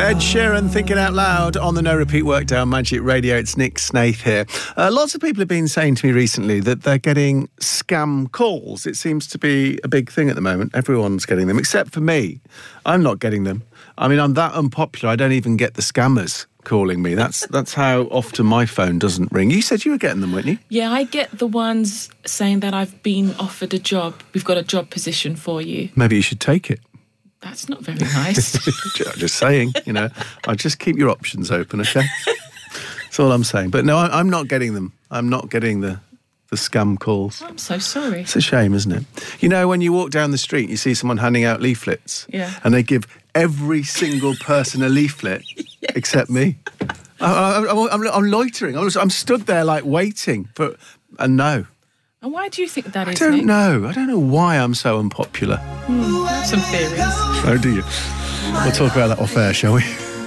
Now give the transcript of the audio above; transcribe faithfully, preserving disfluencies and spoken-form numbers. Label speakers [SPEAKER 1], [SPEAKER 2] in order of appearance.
[SPEAKER 1] Ed Sheeran, Thinking Out Loud on the No Repeat Workdown Magic Radio. It's Nick Snaith here. Uh, lots of people have been saying to me recently that they're getting scam calls. It seems to be a big thing at the moment. Everyone's getting them, except for me. I'm not getting them. I mean, I'm that unpopular, I don't even get the scammers calling me. That's that's how often my phone doesn't ring. You said you were getting them, weren't you?
[SPEAKER 2] Yeah, I get the ones saying that I've been offered a job. We've got a job position for you.
[SPEAKER 1] Maybe you should take it.
[SPEAKER 2] That's not very nice.
[SPEAKER 1] Just saying, you know, I'll just keep your options open, okay? That's all I'm saying. But no, I, I'm not getting them. I'm not getting the, the scam calls.
[SPEAKER 2] I'm so sorry.
[SPEAKER 1] It's a shame, isn't it? You know, when you walk down the street, you see someone handing out leaflets.
[SPEAKER 2] Yeah.
[SPEAKER 1] And they give every single person a leaflet
[SPEAKER 2] Yes.
[SPEAKER 1] except me. I, I, I'm, I'm loitering. I'm, I'm stood there, like, waiting for... And no.
[SPEAKER 2] And why do you think that
[SPEAKER 1] I
[SPEAKER 2] is,
[SPEAKER 1] don't
[SPEAKER 2] Nick?
[SPEAKER 1] know. I don't know why I'm so unpopular.
[SPEAKER 2] Hmm, I have some theories.
[SPEAKER 1] Oh, do you? We'll talk about that off air, shall we?